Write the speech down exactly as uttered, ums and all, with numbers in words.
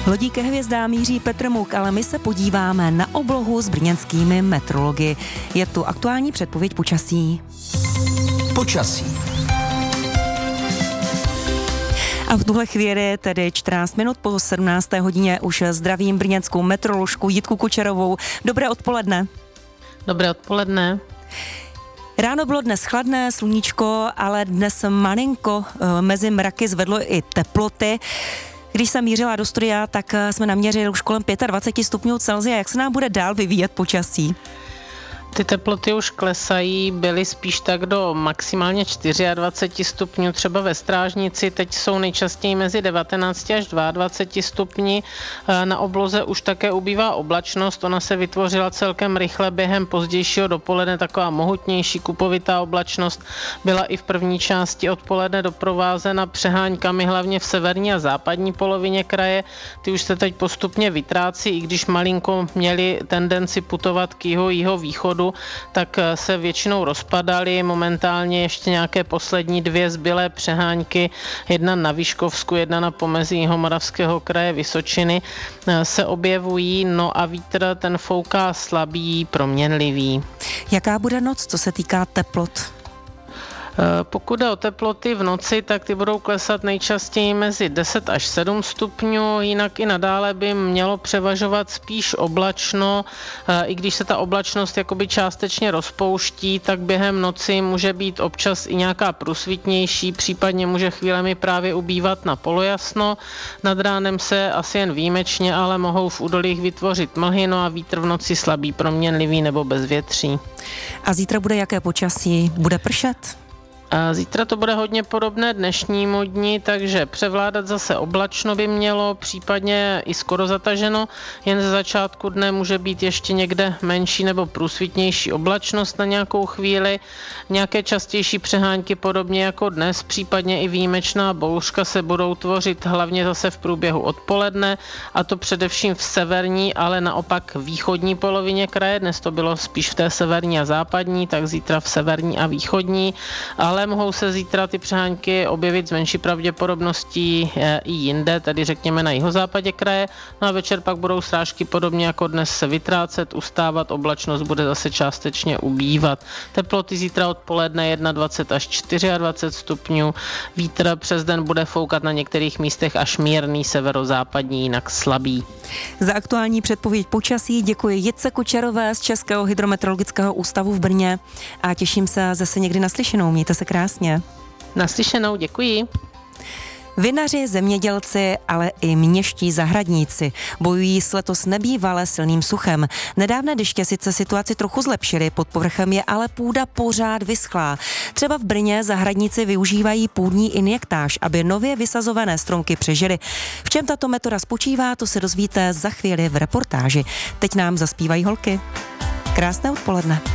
Lodí ke hvězdám míří Petr Muk, ale my se podíváme na oblohu s brněnskými meteorology. Je tu aktuální předpověď počasí. Počasí. A v tuhle chvíli, tedy čtrnáct minut po sedmnácté hodině, už zdravím brněnskou meteoroložku Jitku Kučerovou. Dobré odpoledne. Dobré odpoledne. Ráno bylo dnes chladné, sluníčko, ale dnes malinko mezi mraky zvedlo i teploty. Když jsem mířila do studia, tak jsme naměřili už kolem dvacet pět stupňů Celsia. Jak se nám bude dál vyvíjet počasí? Ty teploty už klesají, byly spíš tak do maximálně dvacet čtyři stupňů, třeba ve Strážnici, teď jsou nejčastěji mezi devatenáct až dvacet dva stupni. Na obloze už také ubývá oblačnost, ona se vytvořila celkem rychle během pozdějšího dopoledne, taková mohutnější kupovitá oblačnost byla i v první části odpoledne doprovázena přeháňkami hlavně v severní a západní polovině kraje. Ty už se teď postupně vytrácí, i když malinko měli tendenci putovat k jihu, jihovýchodu, tak se většinou rozpadaly. Momentálně ještě nějaké poslední dvě zbylé přeháňky, jedna na Vyškovsku, jedna na pomezí Jihomoravského kraje Vysočiny, se objevují, no a vítr ten fouká slabý, proměnlivý. Jaká bude noc, co se týká teplot? Pokud jde o teploty v noci, tak ty budou klesat nejčastěji mezi deset až sedm stupňů, jinak i nadále by mělo převažovat spíš oblačno, i když se ta oblačnost jakoby částečně rozpouští, tak během noci může být občas i nějaká průsvitnější, případně může chvílemi právě ubývat na polojasno. Nad ránem se asi jen výjimečně, ale mohou v údolích vytvořit mlhy, no a vítr v noci slabý, proměnlivý nebo bezvětří. A zítra bude jaké počasí? Bude pršet? Zítra to bude hodně podobné dnešnímu dni, takže převládat zase oblačno by mělo, případně i skoro zataženo, jen ze začátku dne může být ještě někde menší nebo průsvitnější oblačnost na nějakou chvíli, nějaké častější přehánky podobně jako dnes, případně i výjimečná bouřka se budou tvořit hlavně zase v průběhu odpoledne, a to především v severní, ale naopak východní polovině kraje, dnes to bylo spíš v té severní a západní, tak zítra v severní a východní, ale mohou se zítra ty přehánky objevit s menší pravděpodobností i jinde, tedy řekněme na jihozápadě kraje. No a večer pak budou srážky podobně jako dnes se vytrácet, ustávat, oblačnost bude zase částečně ubývat. Teploty zítra odpoledne dvacet jedna až dvacet čtyři stupňů, vítr přes den bude foukat na některých místech až mírný, severozápadní, jinak slabý. Za aktuální předpověď počasí děkuji Jitce Kučerové z Českého hydrometeorologického ústavu v Brně a těším se zase někdy naslyšenou. Mějte se krásně. Naslyšenou, děkuji. Vinaři, zemědělci, ale i měští zahradníci bojují s letos nebývale silným suchem. Nedávné deště sice situaci trochu zlepšily, pod povrchem je ale půda pořád vyschlá. Třeba v Brně zahradníci využívají půdní injektáž, aby nově vysazované stromky přežily. V čem tato metoda spočívá, to se dozvíte za chvíli v reportáži. Teď nám zaspívají holky. Krásné odpoledne.